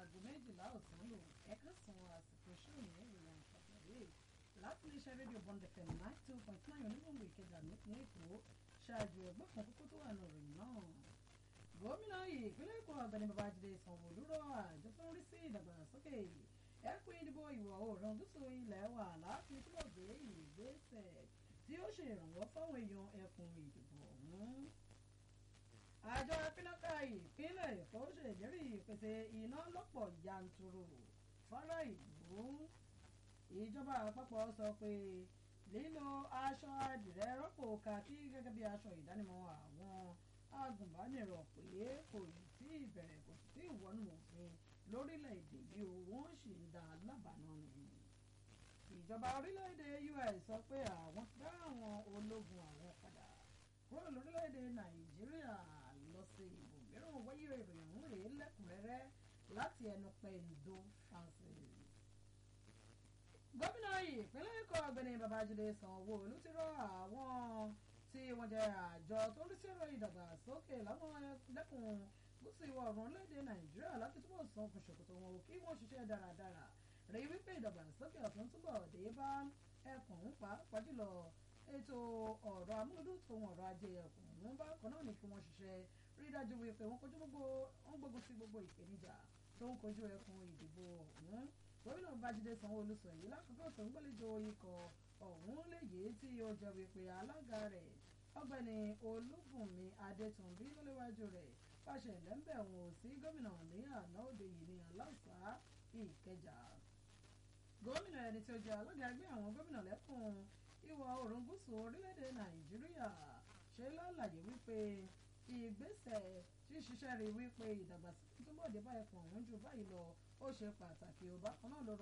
aago 12 ọ̀sán lò ẹ̀ka san àsìkò ṣóòní ìròyìn àpapọ̀lé láti iléeṣẹ́ rédíò Bond FM 92.9 onígbòǹgbò Ìkẹjà nípìnlẹ̀ Èkó ṣáájú ẹgbẹ́ kan kókó tó wà ní ìròyìn náà. Gómìnà ìpínlẹ̀ Èkó Ọ̀gbẹ́ni Babájídé Sanwó-Olú rọ àjọ tó ń rí sí ìdàgbàsókè ẹkùn ìdìbò ìwọ̀ oòrùn gúúsù ilẹ̀ wa láti túbọ̀ gbé ìgbésẹ̀ tí ó ṣe ìrànwọ́ fáwọn èèyàn ẹkùn ìdìbò ọ̀hún. Àjọ apínnáká ìpínlẹ̀ Èkó ṣèlérí ìpèsè iná lọ́pọ̀ yanturu fárá ìlú. Ìjọba àpapọ̀ sọ pé lílo aṣọ àdìrẹ rọ́pò kakí gẹ́gẹ́ bí aṣọ ìdánimọ̀ àwọn agùnbánirọ̀ pé kò tí ì bẹ̀rẹ̀ kò sì tí ì wọnú òfin lórílẹ̀‐èdè yìí wọ́n sì ń dá lábàánú ni. Ìjọba orílẹ̀‐èdè US sọ pé àwọn dá àwọn ológun àwọn padà kúrò lórílẹ̀‐èdè Nàìjíríà lọ sí ibòmíràn. Wáyé ìròyìn ọ̀hún rèé lẹ́kùnrẹ́rẹ́ láti ẹnu Pẹ̀ndó Francis. Gómìnà ìpínlẹ̀ Èkó Ọ̀gbẹ́ni Babájídé Sanwó-Olú ti rọ àwọn tí wọ́n jẹ́ àjọ tó ń rí sí ọ̀rọ̀ ìdàgbàsókè láwọn lẹ́kùn gúúsù ìwọ̀ oòrùn orílẹ̀-èdè Nàìjíríà láti túbọ̀ san okùn ṣòkòtò wọn kí wọ́n ṣiṣẹ́ dáradára rí wípé ìdàgbàsókè ọ̀tún túbọ̀ dé bá ẹkùn ń pàápàá jùlọ ètò ọ̀rọ̀ amúlùdùn ọ̀rọ̀ ajé ẹkùn wọn bákan náà ní kí wọ́n ṣiṣẹ́ rí dájú wípé wọ́n gbógun sí gbogbo ìpèníjà tó ń kojú ẹkùn ìdìbò ọ̀hún. Gómìnà Babájídé Sanwó-Olú sọ èyí lákòókò tó ń gbàlejò ikọ̀ ọ̀hún léyìí tí ó jẹ́ wípé alága rẹ̀ Ọ̀gbẹ́ni Olúbùnmi Adétúnbí lọ́léwájú rẹ̀ pàṣẹ lẹ́ńbẹ̀ wọn ò sí gómìnà ní àná òde yìí ní Aláùsá Ìkẹjà. Gómìnà ẹni tí ó jẹ́ alága ẹgbẹ́ àwọn gómìnà lẹ́kùn ìwọ̀ oòrùn gúúsù orílẹ̀-èdè Nàìjíríà ṣe lálàyé wípé ìgbésẹ̀ ṣíṣiṣẹ́ rí wípé ìdàgbàsókè túbọ̀ dé bá ẹkùn ọ̀hún jù báyìí lọ ó ṣe pàtàkì ó bákan náà lọ́rọ̀